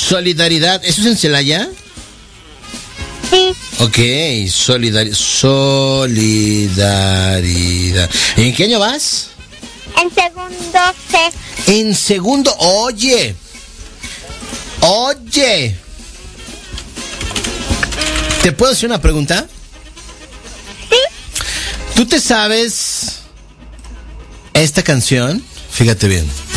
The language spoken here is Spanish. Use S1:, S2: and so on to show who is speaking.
S1: Solidaridad, ¿eso es en Celaya?
S2: Sí.
S1: Ok, solidaridad. ¿En qué año vas?
S2: En segundo C.
S1: En segundo, oye. ¿Te puedo hacer una pregunta?
S2: Sí.
S1: ¿Tú te sabes esta canción? Fíjate bien.